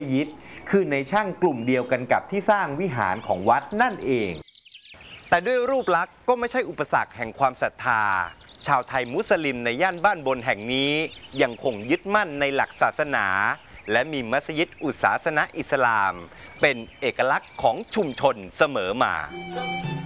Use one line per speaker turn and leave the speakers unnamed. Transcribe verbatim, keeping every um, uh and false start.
ยิดคือในช่างกลุ่มเดียวกันกับที่สร้างวิหารของวัดนั่นเองแต่ด้วยรูปลักษณ์ก็ไม่ใช่อุปสรรคแห่งความศรัทธาชาวไทยมุสลิมในย่านบ้านบนแห่งนี้ยังคงยึดมั่นในหลักศาสนาและมีมัสยิดอุศาสนะอิสลามเป็นเอกลักษณ์ของชุมชนเสมอมา